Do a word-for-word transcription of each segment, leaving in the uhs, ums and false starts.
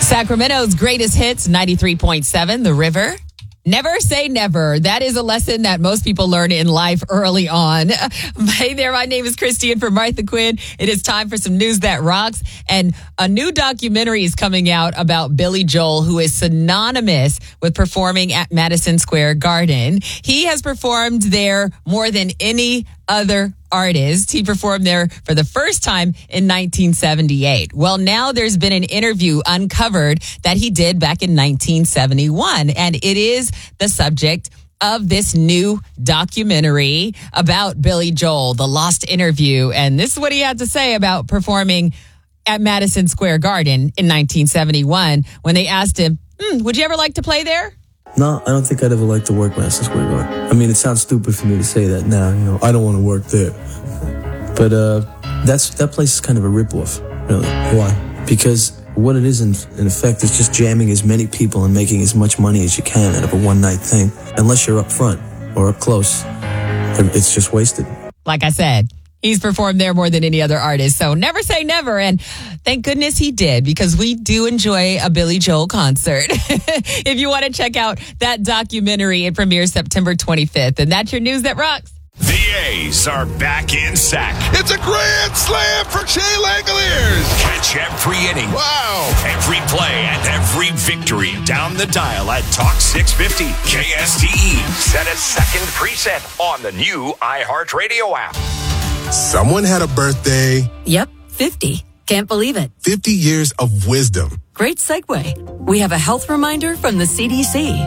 Sacramento's greatest hits, ninety-three point seven, The River. Never say never. That is a lesson that most people learn in life early on. Hey there, my name is Christy, and for Martha Quinn, it is time for some news that rocks. And a new documentary is coming out about Billy Joel, who is synonymous with performing at Madison Square Garden. He has performed there more than any other artist. He performed there for the first time in nineteen seventy-eight. Well, now there's been an interview uncovered that he did back in nineteen seventy-one, and it is the subject of this new documentary about Billy Joel, The Lost Interview. And this is what he had to say about performing at Madison Square Garden in nineteen seventy-one when they asked him, hmm, would you ever like to play there? No, I don't think I'd ever like to work Madison Square Garden. I mean, it sounds stupid for me to say that now. You know, I don't want to work there. But uh, that's that place is kind of a ripoff, really. Why? Because what it is, in, in effect, is just jamming as many people and making as much money as you can out of a one-night thing. Unless you're up front or up close, it's just wasted. Like I said, he's performed there more than any other artist. So never say never. And thank goodness he did, because we do enjoy a Billy Joel concert. If you want to check out that documentary, it premieres September twenty-fifth. And that's your news that rocks. The A's are back in sack. It's a grand slam for Shea Langoliers. Catch every inning. Wow. Every play and every victory down the dial at Talk six fifty K S T E. Set a second preset on the new iHeartRadio app. Someone had a birthday. Yep, fifty. Can't believe it. fifty years of wisdom. Great segue. We have a health reminder from the C D C.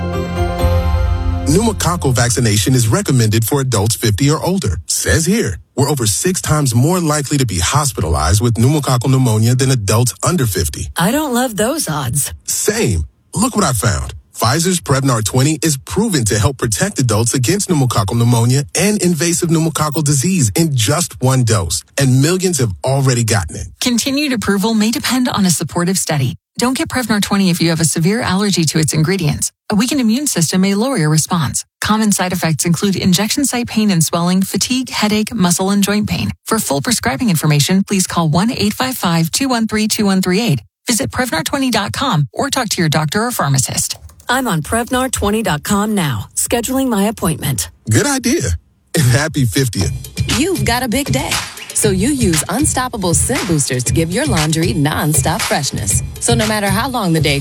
Pneumococcal vaccination is recommended for adults fifty or older. Says here, we're over six times more likely to be hospitalized with pneumococcal pneumonia than adults under fifty. I don't love those odds. Same. Look what I found. Pfizer's Prevnar twenty is proven to help protect adults against pneumococcal pneumonia and invasive pneumococcal disease in just one dose. And millions have already gotten it. Continued approval may depend on a supportive study. Don't get Prevnar twenty if you have a severe allergy to its ingredients. A weakened immune system may lower your response. Common side effects include injection site pain and swelling, fatigue, headache, muscle, and joint pain. For full prescribing information, please call one eight five five, two one three, two one three eight. Visit Prevnar twenty dot com or talk to your doctor or pharmacist. I'm on Prevnar twenty dot com now, scheduling my appointment. Good idea. And happy fiftieth. You've got a big day, so you use Unstoppable Scent Boosters to give your laundry nonstop freshness. So no matter how long the day